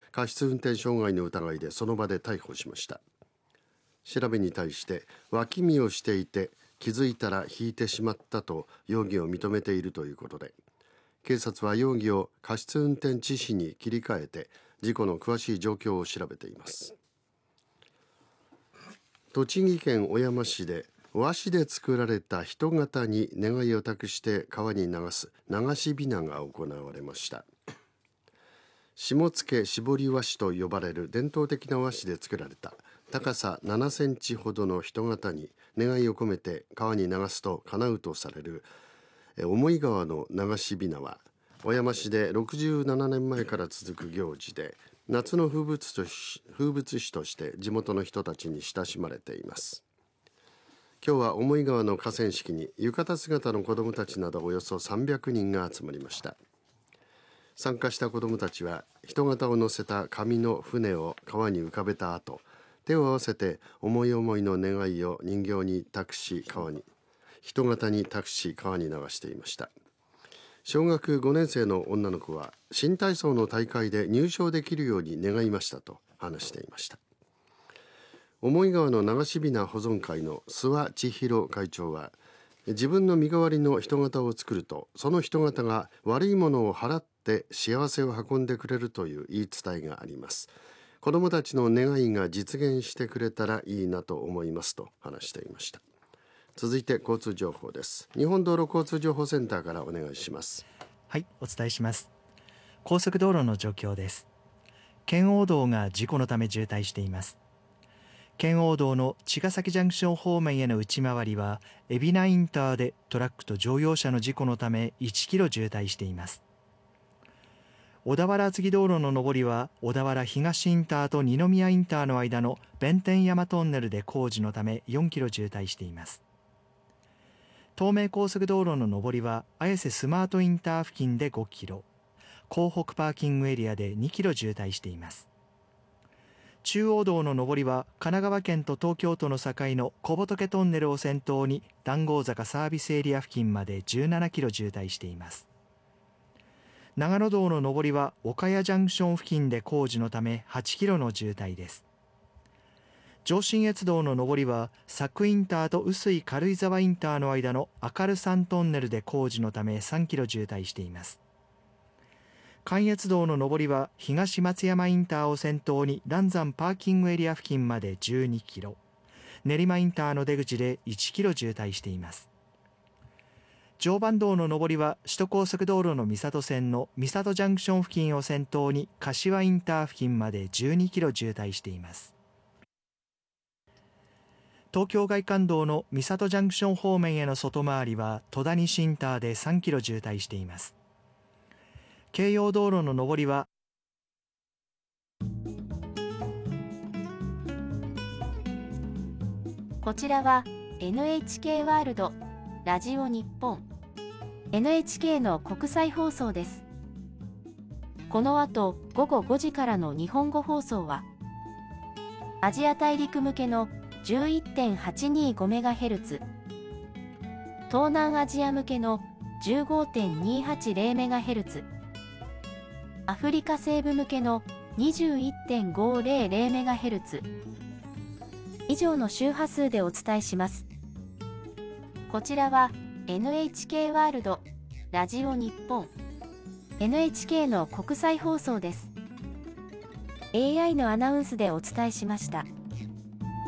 過失運転傷害の疑いでその場で逮捕しました。調べに対して脇見をしていて気づいたら引いてしまったと容疑を認めているということで、警察は容疑を過失運転致死に切り替えて事故の詳しい状況を調べています。栃木県小山市で和紙で作られた人型に願いを託して川に流す流しびなが行われました。下野絞り和紙と呼ばれる伝統的な和紙で作られた高さ7センチほどの人型に願いを込めて川に流すと叶うとされる思川の流しびなは、小山市で67年前から続く行事で、夏の風物詩として地元の人たちに親しまれています。今日は思川の河川敷に浴衣姿の子どもたちなどおよそ300人が集まりました。参加した子どもたちは人型を乗せた紙の船を川に浮かべた後、手を合わせて思い思いの願いを人形に託し人型に託し川に流していました。小学5年生の女の子は新体操の大会で入賞できるように願いましたと話していました。思川の流しびな保存会の諏訪千尋会長は、自分の身代わりの人型を作るとその人型が悪いものを払って幸せを運んでくれるという言い伝えがあります。子どもたちの願いが実現してくれたらいいなと思いますと話していました。続いて交通情報です。日本道路交通情報センターからお願いします。 はい、お伝えします。高速道路の状況です。圏央道が事故のため渋滞しています。圏央道の茅ヶ崎ジャンクション方面への内回りは海老名インターでトラックと乗用車の事故のため1キロ渋滞しています。小田原厚木道路の上りは小田原東インターと二宮インターの間の弁天山トンネルで工事のため4キロ渋滞しています。東名高速道路の上りは綾瀬スマートインター付近で5キロ、港北パーキングエリアで2キロ渋滞しています。中央道の上りは神奈川県と東京都の境の小仏トンネルを先頭に談合坂サービスエリア付近まで17キロ渋滞しています。長野道の上りは岡谷ジャンクション付近で工事のため8キロの渋滞です。上信越道の上りは佐久インターと碓井軽井沢インターの間の明る山トンネルで工事のため3キロ渋滞しています。関越道の上りは東松山インターを先頭に嵐山パーキングエリア付近まで12キロ、練馬インターの出口で1キロ渋滞しています。常磐道の上りは首都高速道路の三郷線の三郷ジャンクション付近を先頭に柏インター付近まで12キロ渋滞しています。東京外環道の三郷ジャンクション方面への外回りは戸田西インターで3キロ渋滞しています。京葉道路の上りはこちらは NHK ワールドラジオ日本 NHK の国際放送です。この後午後5時からの日本語放送はアジア大陸向けの 11.825MHz、 東南アジア向けの 15.280MHz、 アフリカ西部向けの 21.500MHz 以上の周波数でお伝えします。こちらは NHK ワールドラジオ日本 NHK の国際放送です。 AI のアナウンスでお伝えしました。